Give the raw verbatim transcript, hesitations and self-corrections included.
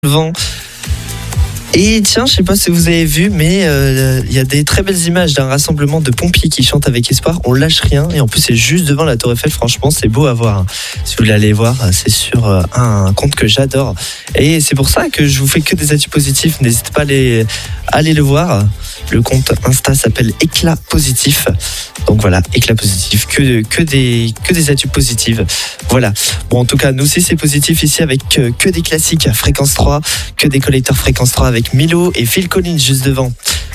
Vent. Et tiens, je sais pas si vous avez vu, mais il euh, y a des très belles images d'un rassemblement de pompiers qui chantent avec espoir. On lâche rien, et en plus c'est juste devant la Tour Eiffel. Franchement, c'est beau à voir. Si vous voulez aller voir, c'est sur euh, un compte que j'adore. Et c'est pour ça que je vous fais que des actus positifs. N'hésitez pas à aller, à aller le voir. Le compte Insta s'appelle Éclat Positif. Donc voilà, Éclat Positif, que, que, des, que des actus positives. Voilà. Bon, en tout cas, nous aussi c'est positif ici avec que, que des classiques Fréquence trois, que des collecteurs Fréquence trois avec Milo et Phil Collins juste devant.